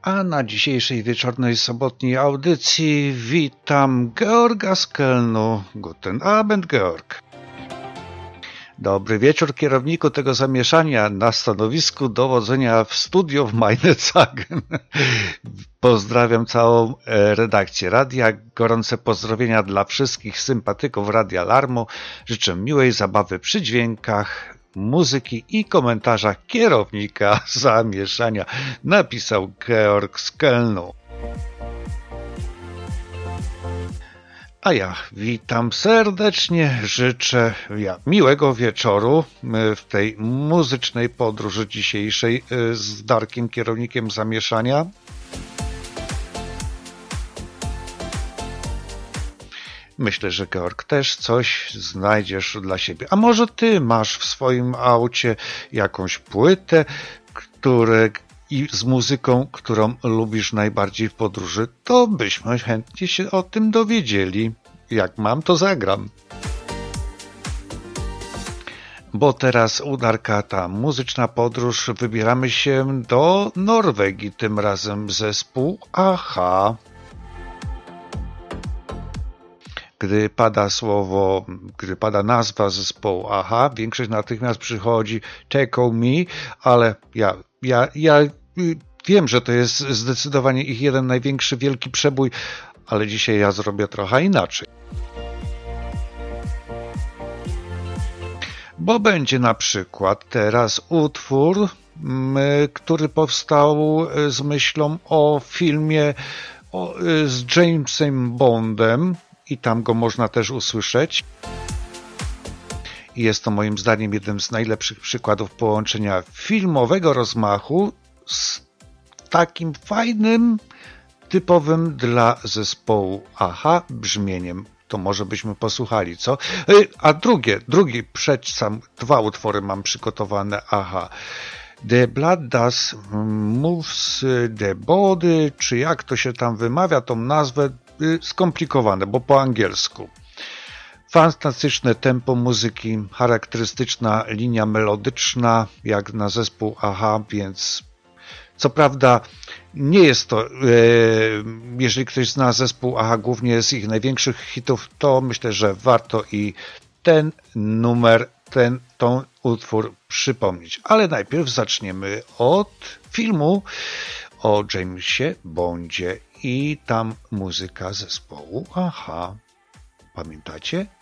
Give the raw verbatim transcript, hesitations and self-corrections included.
A na dzisiejszej wieczornej sobotniej audycji witam Georga z Kelnu. Guten Abend, Georg. Dobry wieczór, kierowniku tego zamieszania na stanowisku dowodzenia w studio w Meinerzhagen. Pozdrawiam całą redakcję radia. Gorące pozdrowienia dla wszystkich sympatyków Radia Larmu. Życzę miłej zabawy przy dźwiękach, muzyki i komentarzach kierownika zamieszania, napisał Georg z Kelnu. A ja witam serdecznie, życzę ja, miłego wieczoru w tej muzycznej podróży dzisiejszej z Darkiem, kierownikiem zamieszania. Myślę, że Georg też coś znajdziesz dla siebie. A może ty masz w swoim aucie jakąś płytę, które, i z muzyką, którą lubisz najbardziej w podróży, to byśmy chętnie się o tym dowiedzieli. Jak mam, to zagram. Bo teraz u Darka ta muzyczna podróż, wybieramy się do Norwegii, tym razem zespół Aha. Gdy pada słowo, gdy pada nazwa zespołu Aha, większość natychmiast przychodzi Take On Me, ale ja, ja, ja wiem, że to jest zdecydowanie ich jeden największy wielki przebój, ale dzisiaj ja zrobię trochę inaczej. Bo będzie na przykład teraz utwór, który powstał z myślą o filmie o, z Jamesem Bondem, i tam go można też usłyszeć. I jest to moim zdaniem jeden z najlepszych przykładów połączenia filmowego rozmachu z takim fajnym, typowym dla zespołu Aha brzmieniem. To może byśmy posłuchali, co? A drugie, drugi, przecież sam dwa utwory mam przygotowane Aha. The Blood Does Moves the Body, czy jak to się tam wymawia, tą nazwę, skomplikowane, bo po angielsku. Fantastyczne tempo muzyki, charakterystyczna linia melodyczna, jak na zespół Aha, więc co prawda nie jest to, e, jeżeli ktoś zna zespół Aha głównie z ich największych hitów, to myślę, że warto i ten numer, ten, ten utwór przypomnieć. Ale najpierw zaczniemy od filmu o Jamesie Bondzie i tam muzyka zespołu Aha. Pamiętacie?